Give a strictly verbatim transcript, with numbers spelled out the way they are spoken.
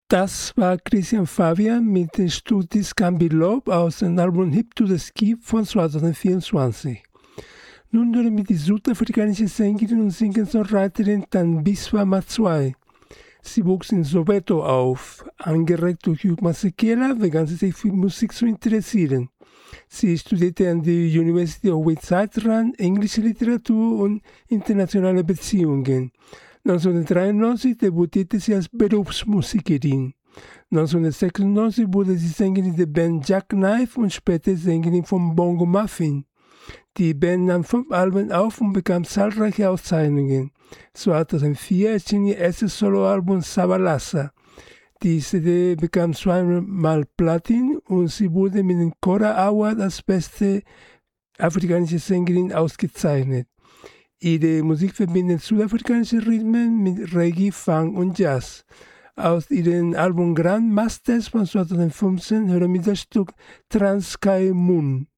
Das war Christian Fabian mit dem Stück This Can Be Love aus dem Album Hip to the Skip von zwanzig vierundzwanzig. Nun hören wir die südafrikanische Sängerin und Singer-Songwriterin Thembiswa Matswane. Sie wuchs in Soweto auf. Angeregt durch Hugh Masekela begann sie sich für Musik zu interessieren. Sie studierte an der University of Witwatersrand englische Literatur und internationale Beziehungen. neunzehnhundertdreiundneunzig debütierte sie als Berufsmusikerin. neunzehnhundertsechsundneunzig wurde sie Sängerin der Band Jackknife und später Sängerin von Bongo Muffin. Die Band nahm fünf Alben auf und bekam zahlreiche Auszeichnungen. zweitausendvier erschien ihr erstes Soloalbum Sabalasa. Die C D bekam zweimal Platin und sie wurde mit dem Kora Award als beste afrikanische Sängerin ausgezeichnet. Ihre Musik verbindet südafrikanische Rhythmen mit Reggae, Funk und Jazz. Aus ihrem Album Grand Masters von zweitausendfünfzehn hören wir das Stück Transkei Moon.